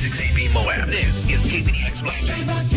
96 AP Moab. This is KPD Explained.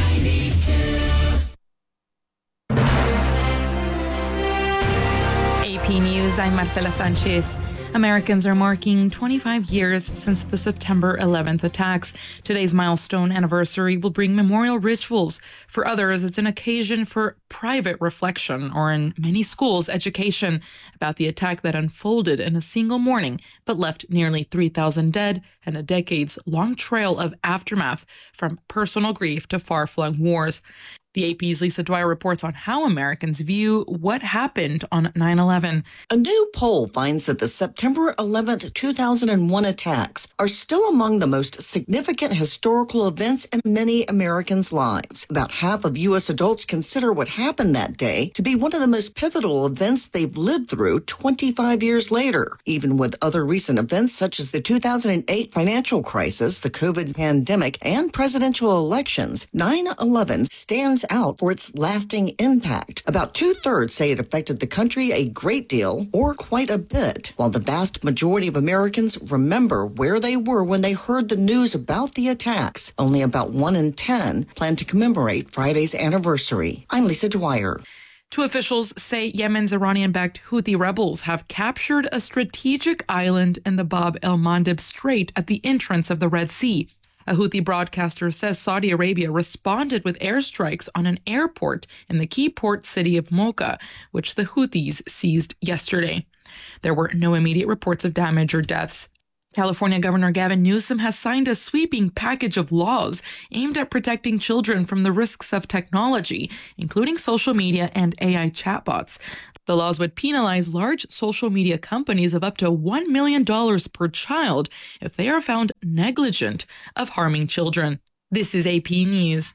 AP News, I'm Marcela Sanchez. Americans are marking 25 years since the September 11th attacks. Today's milestone anniversary will bring memorial rituals. For others, it's an occasion for private reflection, or in many schools, education about the attack that unfolded in a single morning but left nearly 3,000 dead and a decades-long trail of aftermath, from personal grief to far-flung wars. The AP's Lisa Dwyer reports on how Americans view what happened on 9/11. A new poll finds that the September 11th, 2001 attacks are still among the most significant historical events in many Americans' lives. About half of U.S. adults consider what happened that day to be one of the most pivotal events they've lived through 25 years later. Even with other recent events such as the 2008 financial crisis, the COVID pandemic, and presidential elections, 9/11 stands out for its lasting impact. About 2/3 say it affected the country a great deal or quite a bit, while the vast majority of Americans remember where they were when they heard the news about the attacks. Only about 1 in 10 plan to commemorate Friday's anniversary. I'm Lisa Dwyer. Two officials say Yemen's Iranian-backed Houthi rebels have captured a strategic island in the Bab el-Mandeb Strait at the entrance of the Red Sea. A Houthi broadcaster says Saudi Arabia responded with airstrikes on an airport in the key port city of Mocha, which the Houthis seized yesterday. There were no immediate reports of damage or deaths. California Governor Gavin Newsom has signed a sweeping package of laws aimed at protecting children from the risks of technology, including social media and AI chatbots. The laws would penalize large social media companies of up to $1 million per child if they are found negligent of harming children. This is AP News.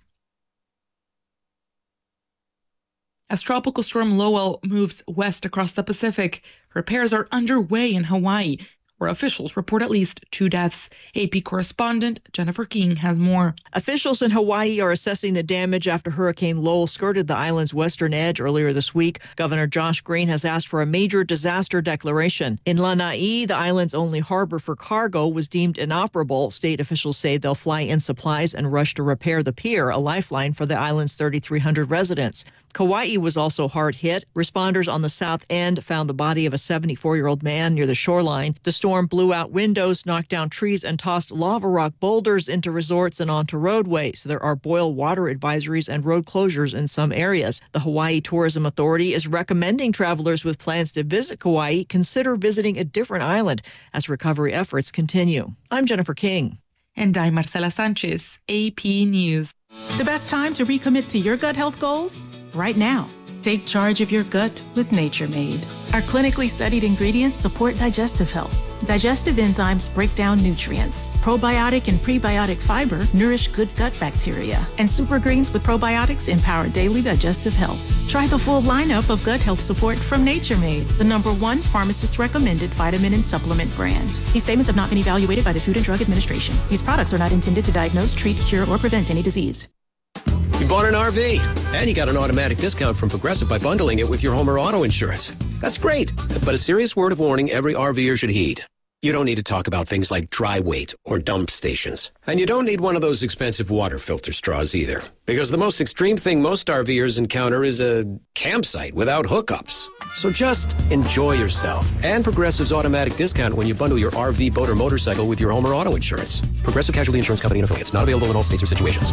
As Tropical Storm Lowell moves west across the Pacific, repairs are underway in Hawaii, where officials report at least 2 deaths. AP correspondent Jennifer King has more. Officials in Hawaii are assessing the damage after Hurricane Lowell skirted the island's western edge earlier this week. Governor Josh Green has asked for a major disaster declaration. In Lanai, the island's only harbor for cargo, was deemed inoperable. State officials say they'll fly in supplies and rush to repair the pier, a lifeline for the island's 3,300 residents. Kauai was also hard hit. Responders on the south end found the body of a 74-year-old man near the shoreline. The storm blew out windows, knocked down trees, and tossed lava rock boulders into resorts and onto roadways. There are boil water advisories and road closures in some areas. The Hawaii Tourism Authority is recommending travelers with plans to visit Kauai consider visiting a different island as recovery efforts continue. I'm Jennifer King. And I'm Marcela Sanchez, AP News. The best time to recommit to your gut health goals? Right now. Take charge of your gut with Nature Made. Our clinically studied ingredients support digestive health. Digestive enzymes break down nutrients. Probiotic and prebiotic fiber nourish good gut bacteria. And super greens with probiotics empower daily digestive health. Try the full lineup of gut health support from Nature Made, the #1 pharmacist-recommended vitamin and supplement brand. These statements have not been evaluated by the Food and Drug Administration. These products are not intended to diagnose, treat, cure, or prevent any disease. You bought an RV, and you got an automatic discount from Progressive by bundling it with your home or auto insurance. That's great, but a serious word of warning every RVer should heed. You don't need to talk about things like dry weight or dump stations. And you don't need one of those expensive water filter straws either. Because the most extreme thing most RVers encounter is a campsite without hookups. So just enjoy yourself and Progressive's automatic discount when you bundle your RV, boat, or motorcycle with your home or auto insurance. Progressive Casualty Insurance Company and affiliates. Not available in all states or situations.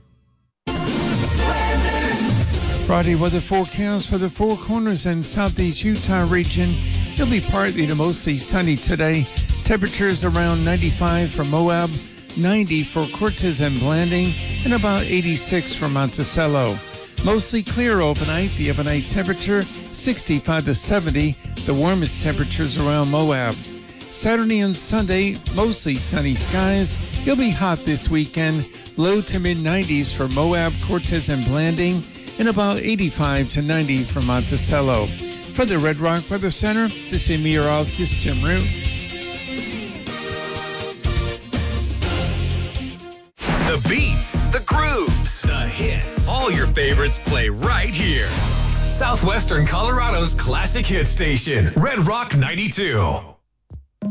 Friday weather forecast for the Four Corners and southeast Utah region. It'll be partly to mostly sunny today. Temperatures around 95 for Moab, 90 for Cortez and Blanding, and about 86 for Monticello. Mostly clear overnight. The overnight temperature 65 to 70. The warmest temperatures around Moab. Saturday and Sunday, mostly sunny skies. It'll be hot this weekend. Low to mid 90s for Moab, Cortez, and Blanding, and about 85 to 90 for Monticello. For the Red Rock Weather Center, this is meteorologist Tim Root. The beats, the grooves, the hits. All your favorites play right here. Southwestern Colorado's classic hit station, Red Rock 92.